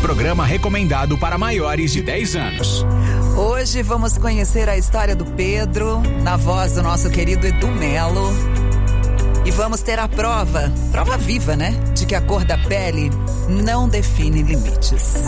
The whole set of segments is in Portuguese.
programa recomendado para maiores de 10 anos. Hoje vamos conhecer a história do Pedro, na voz do nosso querido Edu Melo. E vamos ter a prova viva, né? De que a cor da pele não define limites.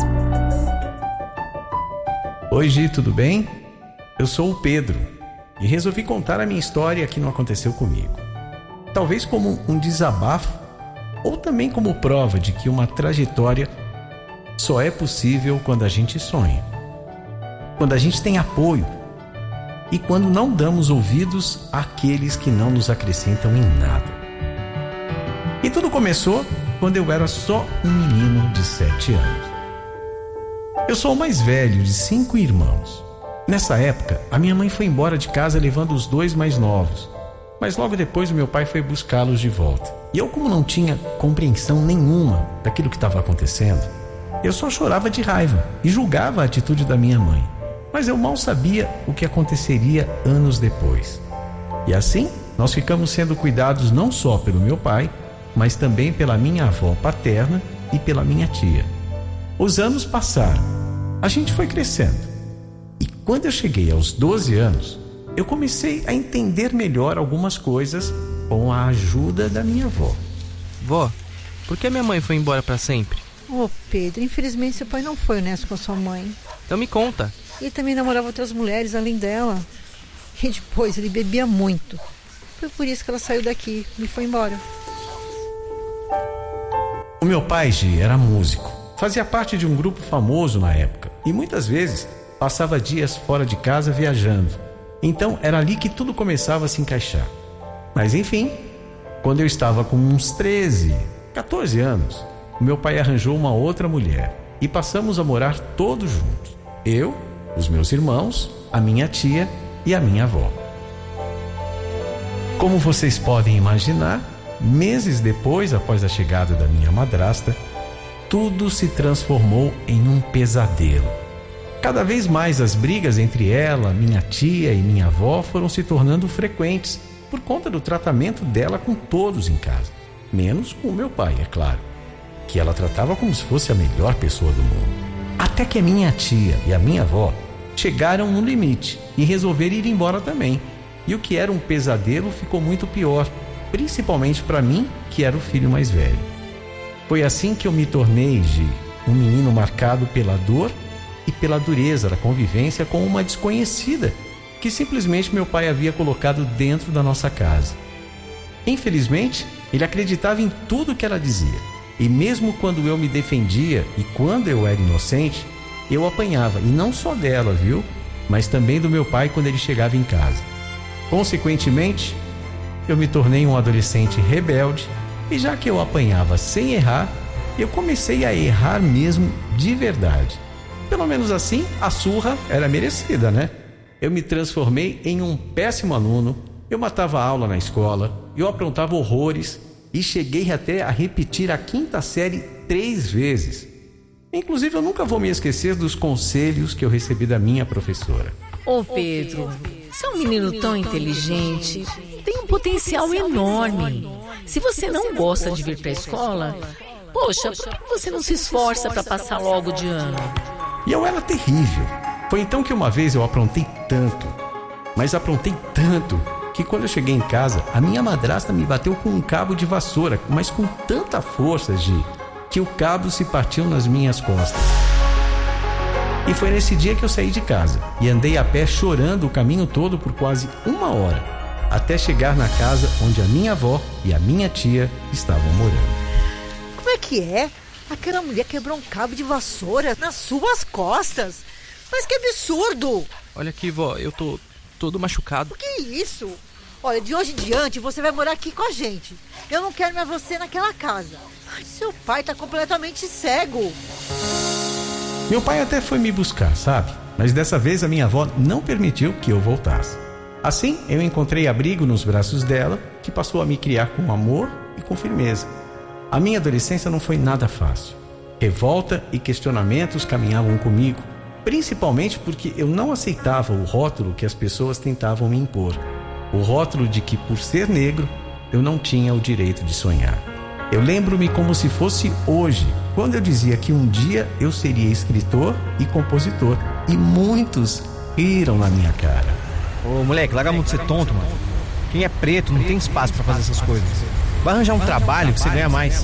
Oi, Gi, tudo bem? Eu sou o Pedro e resolvi contar a minha história que não aconteceu comigo. Talvez como um desabafo ou também como prova de que uma trajetória só é possível quando a gente sonha, quando a gente tem apoio e quando não damos ouvidos àqueles que não nos acrescentam em nada. E tudo começou quando eu era só um menino de 7 anos. Eu sou o mais velho de 5 irmãos. Nessa época, a minha mãe foi embora de casa levando os 2 mais novos, mas logo depois o meu pai foi buscá-los de volta. E eu, como não tinha compreensão nenhuma daquilo que estava acontecendo, eu só chorava de raiva e julgava a atitude da minha mãe. Mas eu mal sabia o que aconteceria anos depois. E assim, nós ficamos sendo cuidados não só pelo meu pai, mas também pela minha avó paterna e pela minha tia. Os anos passaram, a gente foi crescendo. E quando eu cheguei aos 12 anos, eu comecei a entender melhor algumas coisas com a ajuda da minha avó. Vó, por que minha mãe foi embora para sempre? Pedro, infelizmente seu pai não foi honesto com a sua mãe. Então me conta. Ele também namorava outras mulheres além dela. E depois ele bebia muito. Foi por isso que ela saiu daqui e foi embora. O meu pai, Gi, era músico. Fazia parte de um grupo famoso na época. E muitas vezes passava dias fora de casa viajando. Então era ali que tudo começava a se encaixar. Mas enfim, quando eu estava com uns 13, 14 anos, o meu pai arranjou uma outra mulher e passamos a morar todos juntos. Eu, os meus irmãos, a minha tia e a minha avó. Como vocês podem imaginar, meses depois, após a chegada da minha madrasta, tudo se transformou em um pesadelo. Cada vez mais as brigas entre ela, minha tia e minha avó foram se tornando frequentes por conta do tratamento dela com todos em casa, menos com o meu pai, é claro, que ela tratava como se fosse a melhor pessoa do mundo. Até que a minha tia e a minha avó chegaram no limite e resolveram ir embora também. E o que era um pesadelo ficou muito pior, principalmente para mim, que era o filho mais velho. Foi assim que eu me tornei, Gi, um menino marcado pela dor e pela dureza da convivência com uma desconhecida que simplesmente meu pai havia colocado dentro da nossa casa. Infelizmente, ele acreditava em tudo que ela dizia. E mesmo quando eu me defendia e quando eu era inocente, eu apanhava, e não só dela, viu? Mas também do meu pai quando ele chegava em casa. Consequentemente, eu me tornei um adolescente rebelde, e já que eu apanhava sem errar, eu comecei a errar mesmo de verdade. Pelo menos assim, a surra era merecida, né? Eu me transformei em um péssimo aluno, eu matava aula na escola, eu aprontava horrores e cheguei até a repetir a 5ª série 3 vezes. Inclusive, eu nunca vou me esquecer dos conselhos que eu recebi da minha professora. Pedro, você é um menino tão inteligente, tem um potencial enorme. Se você não gosta de vir para a escola, poxa, por que você não se esforça para passar logo de ano? E eu era terrível. Foi então que uma vez eu aprontei tanto, mas aprontei tanto, que quando eu cheguei em casa, a minha madrasta me bateu com um cabo de vassoura, mas com tanta força, Gi, que o cabo se partiu nas minhas costas. E foi nesse dia que eu saí de casa e andei a pé chorando o caminho todo por quase 1 hora, até chegar na casa onde a minha avó e a minha tia estavam morando. Como é que é? Aquela mulher quebrou um cabo de vassoura nas suas costas? Mas que absurdo! Olha aqui, vó, eu tô todo machucado. O que é isso? Olha, de hoje em diante você vai morar aqui com a gente. Eu não quero mais você naquela casa. Ai, seu pai tá completamente cego. Meu pai até foi me buscar, sabe? Mas dessa vez a minha avó não permitiu que eu voltasse. Assim, eu encontrei abrigo nos braços dela, que passou a me criar com amor e com firmeza. A minha adolescência não foi nada fácil. Revolta e questionamentos caminhavam comigo, principalmente porque eu não aceitava o rótulo que as pessoas tentavam me impor. O rótulo de que, por ser negro, eu não tinha o direito de sonhar. Eu lembro-me como se fosse hoje, quando eu dizia que um dia eu seria escritor e compositor. E muitos riram na minha cara. Ô, moleque, larga a mão de ser tonto, mano. Quem é preto não tem espaço pra fazer essas coisas. Vai arranjar um trabalho que você ganha mais.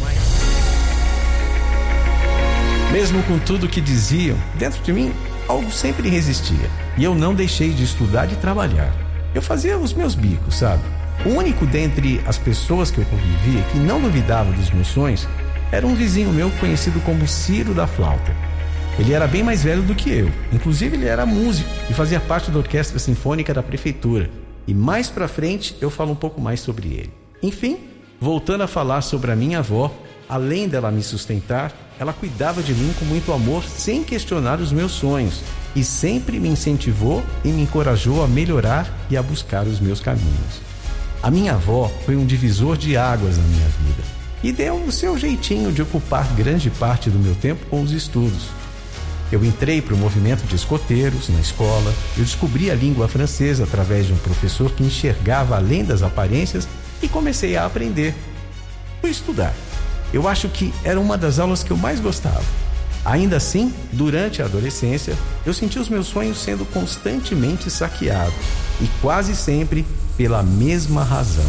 Mesmo com tudo que diziam, dentro de mim, algo sempre resistia. E eu não deixei de estudar e trabalhar. Eu fazia os meus bicos, sabe? O único dentre as pessoas que eu convivia que não duvidava dos meus sonhos era um vizinho meu conhecido como Ciro da Flauta. Ele era bem mais velho do que eu. Inclusive ele era músico e fazia parte da orquestra sinfônica da prefeitura. E mais pra frente eu falo um pouco mais sobre ele. Enfim, voltando a falar sobre a minha avó, além dela me sustentar, ela cuidava de mim com muito amor sem questionar os meus sonhos e sempre me incentivou e me encorajou a melhorar e a buscar os meus caminhos. A minha avó foi um divisor de águas na minha vida e deu o seu jeitinho de ocupar grande parte do meu tempo com os estudos. Eu entrei para o movimento de escoteiros na escola, eu descobri a língua francesa através de um professor que enxergava além das aparências e comecei a aprender. Fui estudar. Eu acho que era uma das aulas que eu mais gostava. Ainda assim, durante a adolescência, eu senti os meus sonhos sendo constantemente saqueados e quase sempre pela mesma razão,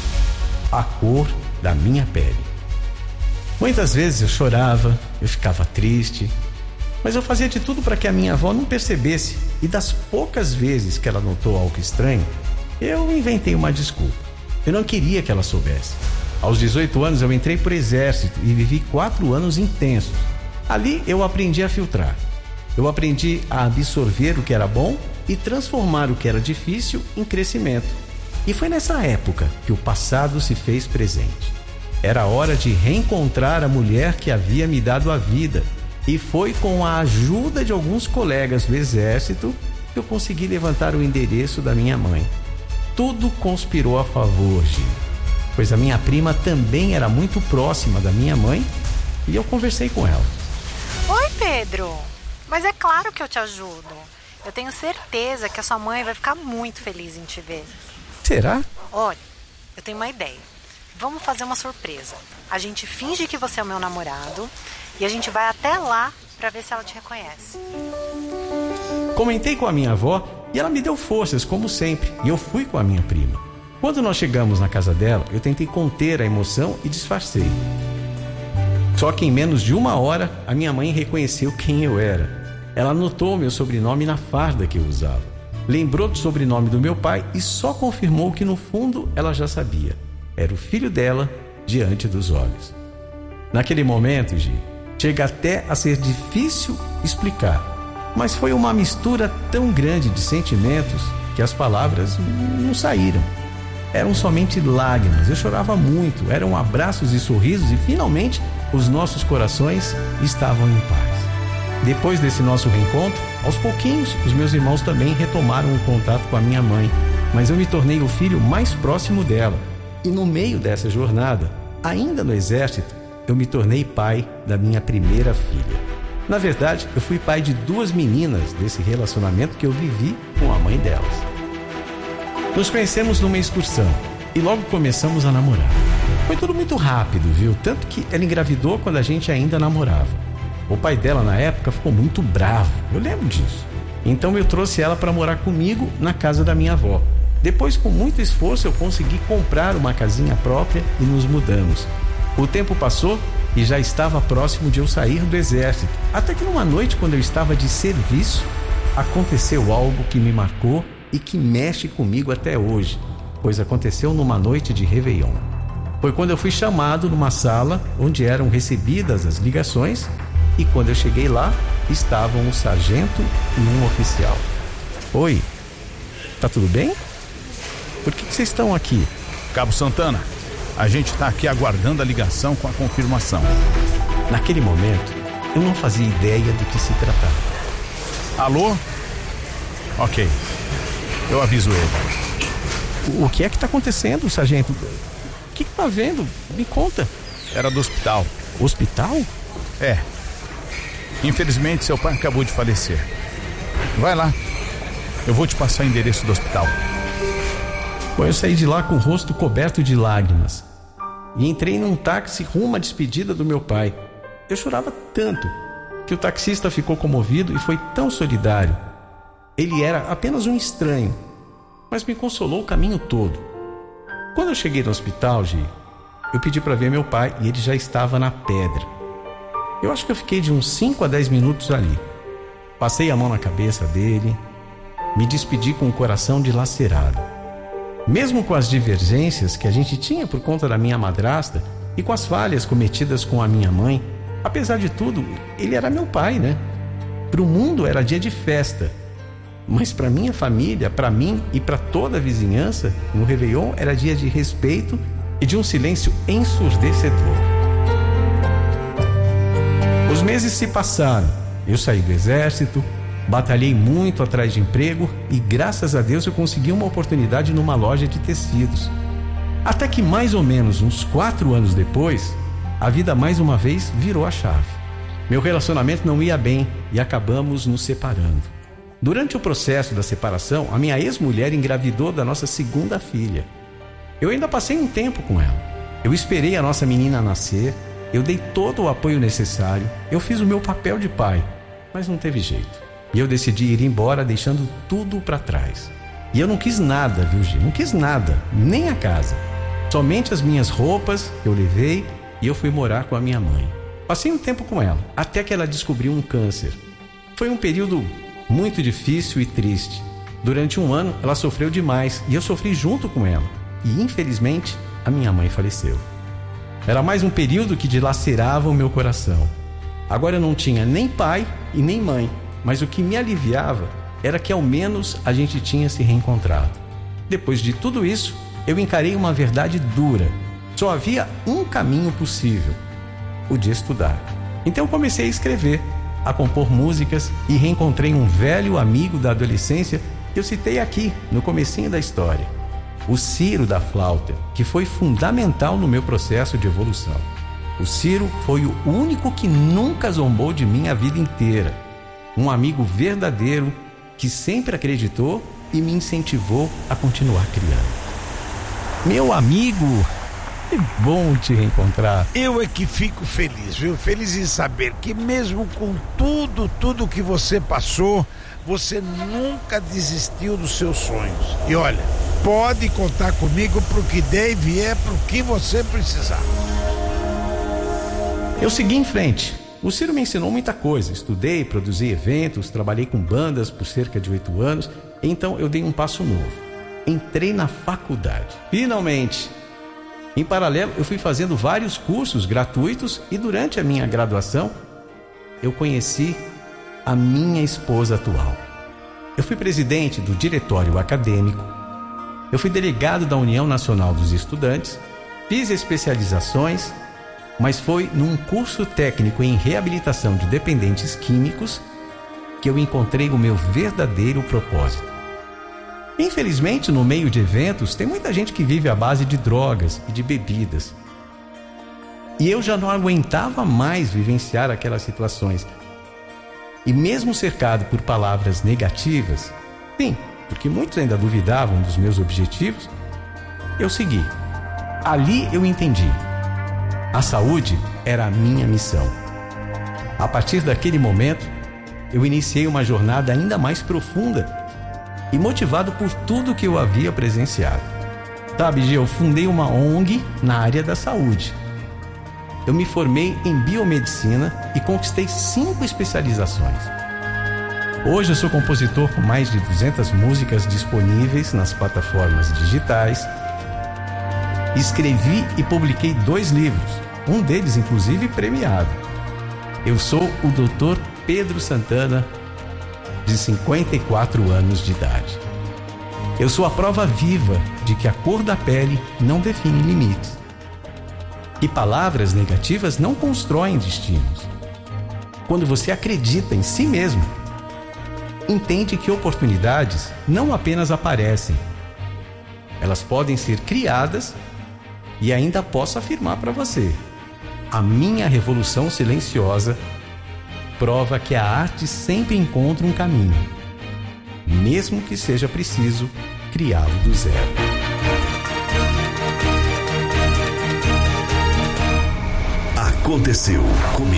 a cor da minha pele. Muitas vezes eu chorava, eu ficava triste, mas eu fazia de tudo para que a minha avó não percebesse, e das poucas vezes que ela notou algo estranho, eu inventei uma desculpa. Eu não queria que ela soubesse. Aos 18 anos eu entrei pro exército e vivi 4 anos intensos. Ali eu aprendi a filtrar. Eu aprendi a absorver o que era bom e transformar o que era difícil em crescimento. E foi nessa época que o passado se fez presente. Era hora de reencontrar a mulher que havia me dado a vida. E foi com a ajuda de alguns colegas do exército que eu consegui levantar o endereço da minha mãe. Tudo conspirou a favor, Gi, pois a minha prima também era muito próxima da minha mãe e eu conversei com ela. Oi, Pedro. Mas é claro que eu te ajudo. Eu tenho certeza que a sua mãe vai ficar muito feliz em te ver. Será? Olha, eu tenho uma ideia. Vamos fazer uma surpresa. A gente finge que você é o meu namorado e a gente vai até lá pra ver se ela te reconhece. Comentei com a minha avó e ela me deu forças, como sempre, e eu fui com a minha prima. Quando nós chegamos na casa dela, eu tentei conter a emoção e disfarcei. Só que em menos de 1 hora, a minha mãe reconheceu quem eu era. Ela notou meu sobrenome na farda que eu usava. Lembrou do sobrenome do meu pai e só confirmou que no fundo ela já sabia. Era o filho dela diante dos olhos. Naquele momento, Gi, chega até a ser difícil explicar, mas foi uma mistura tão grande de sentimentos que as palavras não saíram. Eram somente lágrimas, eu chorava muito, eram abraços e sorrisos e finalmente os nossos corações estavam em paz. Depois desse nosso reencontro, aos pouquinhos, os meus irmãos também retomaram o contato com a minha mãe, mas eu me tornei o filho mais próximo dela. E no meio dessa jornada, ainda no exército, eu me tornei pai da minha primeira filha. Na verdade, eu fui pai de 2 meninas desse relacionamento que eu vivi com a mãe delas. Nos conhecemos numa excursão e logo começamos a namorar. Foi tudo muito rápido, viu? Tanto que ela engravidou quando a gente ainda namorava. O pai dela, na época, ficou muito bravo, eu lembro disso. Então eu trouxe ela para morar comigo na casa da minha avó. Depois, com muito esforço, eu consegui comprar uma casinha própria e nos mudamos. O tempo passou e já estava próximo de eu sair do exército. Até que numa noite, quando eu estava de serviço, aconteceu algo que me marcou e que mexe comigo até hoje, pois aconteceu numa noite de Réveillon. Foi quando eu fui chamado numa sala onde eram recebidas as ligações e quando eu cheguei lá, estavam um sargento e um oficial. Oi, tá tudo bem? Por que vocês estão aqui? Cabo Santana, a gente está aqui aguardando a ligação com a confirmação. Naquele momento, eu não fazia ideia do que se tratava. Alô? Ok, eu aviso ele. O que é que está acontecendo, sargento? O que está vendo? Me conta. Era do hospital. Hospital? É. Infelizmente, seu pai acabou de falecer. Vai lá. Eu vou te passar o endereço do hospital. Bom, eu saí de lá com o rosto coberto de lágrimas. e entrei num táxi rumo à despedida do meu pai. Eu chorava tanto que o taxista ficou comovido e foi tão solidário. Ele era apenas um estranho, mas me consolou o caminho todo. Quando eu cheguei no hospital, Gi, eu pedi para ver meu pai e ele já estava na pedra. Eu acho que eu fiquei de uns 5 a 10 minutos ali. Passei a mão na cabeça dele, me despedi com o coração dilacerado. Mesmo com as divergências que a gente tinha por conta da minha madrasta e com as falhas cometidas com a minha mãe, apesar de tudo, ele era meu pai, né? Para o mundo era dia de festa, mas para minha família, para mim e para toda a vizinhança, no Réveillon era dia de respeito e de um silêncio ensurdecedor. Os meses se passaram, eu saí do exército, batalhei muito atrás de emprego e graças a Deus eu consegui uma oportunidade numa loja de tecidos. Até que mais ou menos uns 4 anos depois, a vida mais uma vez virou a chave. Meu relacionamento não ia bem e acabamos nos separando. Durante o processo da separação, a minha ex-mulher engravidou da nossa segunda filha. Eu ainda passei um tempo com ela. Eu esperei a nossa menina nascer, eu dei todo o apoio necessário, eu fiz o meu papel de pai, mas não teve jeito. E eu decidi ir embora deixando tudo para trás. E eu não quis nada, viu, Gi? Não quis nada, nem a casa. Somente as minhas roupas eu levei e eu fui morar com a minha mãe. Passei um tempo com ela, até que ela descobriu um câncer. Foi um período muito difícil e triste. Durante um ano, ela sofreu demais e eu sofri junto com ela. E, infelizmente, a minha mãe faleceu. Era mais um período que dilacerava o meu coração. Agora eu não tinha nem pai e nem mãe, mas o que me aliviava era que ao menos a gente tinha se reencontrado. Depois de tudo isso, eu encarei uma verdade dura. Só havia um caminho possível: o de estudar. Então eu comecei a escrever, a compor músicas e reencontrei um velho amigo da adolescência que eu citei aqui no comecinho da história, o Ciro da flauta, que foi fundamental no meu processo de evolução. O Ciro foi o único que nunca zombou de mim a vida inteira. Um amigo verdadeiro que sempre acreditou e me incentivou a continuar criando. Meu amigo, que bom te reencontrar. Eu é que fico feliz, viu? Feliz em saber que mesmo com tudo que você passou, você nunca desistiu dos seus sonhos. E olha, pode contar comigo pro que der e vier, pro que você precisar. Eu segui em frente. O Ciro me ensinou muita coisa. Estudei, produzi eventos, trabalhei com bandas por cerca de 8 anos. Então eu dei um passo novo. Entrei na faculdade. Finalmente! Em paralelo, eu fui fazendo vários cursos gratuitos e durante a minha graduação, eu conheci a minha esposa atual. Eu fui presidente do diretório acadêmico, eu fui delegado da União Nacional dos Estudantes, fiz especializações, mas foi num curso técnico em reabilitação de dependentes químicos que eu encontrei o meu verdadeiro propósito. Infelizmente, no meio de eventos, tem muita gente que vive à base de drogas e de bebidas. E eu já não aguentava mais vivenciar aquelas situações. E mesmo cercado por palavras negativas, sim, porque muitos ainda duvidavam dos meus objetivos, eu segui. Ali eu entendi. A saúde era a minha missão. A partir daquele momento, eu iniciei uma jornada ainda mais profunda e motivado por tudo que eu havia presenciado. Sabe, Gê, eu fundei uma ONG na área da saúde. Eu me formei em biomedicina e conquistei 5 especializações. Hoje eu sou compositor com mais de 200 músicas disponíveis nas plataformas digitais. Escrevi e publiquei 2 livros, um deles inclusive premiado. Eu sou o Dr. Pedro Santana, de 54 anos de idade. Eu sou a prova viva de que a cor da pele não define limites. E palavras negativas não constroem destinos. Quando você acredita em si mesmo, entende que oportunidades não apenas aparecem, elas podem ser criadas. E ainda posso afirmar para você: a minha revolução silenciosa prova que a arte sempre encontra um caminho, mesmo que seja preciso criá-lo do zero. Aconteceu comigo.